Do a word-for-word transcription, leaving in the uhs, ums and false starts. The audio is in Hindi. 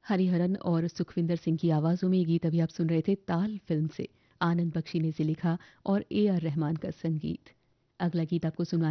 हरिहरन और सुखविंदर सिंह की आवाज़ों में ये गीत अभी आप सुन रहे थे ताल फिल्म से। आनंद बख्शी ने इसे लिखा और ए आर रहमान का संगीत। अगला गीत आपको सुना